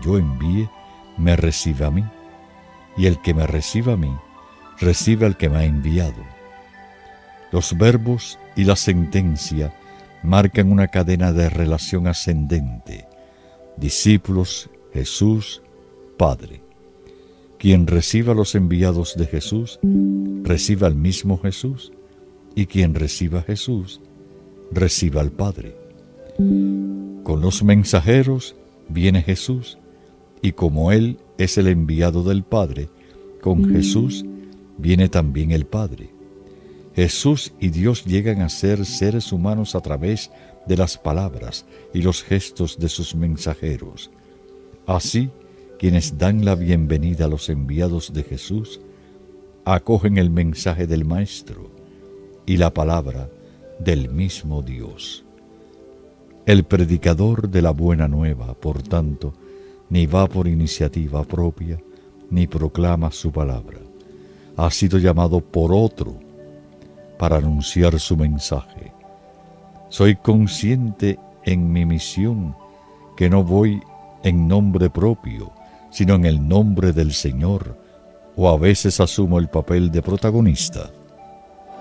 yo envíe me recibe a mí, y el que me recibe a mí, recibe al que me ha enviado. Los verbos y la sentencia marcan una cadena de relación ascendente. Discípulos, Jesús, Padre. Quien reciba a los enviados de Jesús, reciba al mismo Jesús, y quien reciba a Jesús, reciba al Padre. Con los mensajeros viene Jesús, y como Él es el enviado del Padre, con Jesús viene también el Padre. Jesús y Dios llegan a ser seres humanos a través de las palabras y los gestos de sus mensajeros. Así, quienes dan la bienvenida a los enviados de Jesús, acogen el mensaje del Maestro y la palabra del mismo Dios. El predicador de la buena nueva, por tanto, ni va por iniciativa propia, ni proclama su palabra. Ha sido llamado por otro para anunciar su mensaje. Soy consciente en mi misión que no voy en nombre propio, sino en el nombre del Señor, o a veces asumo el papel de protagonista.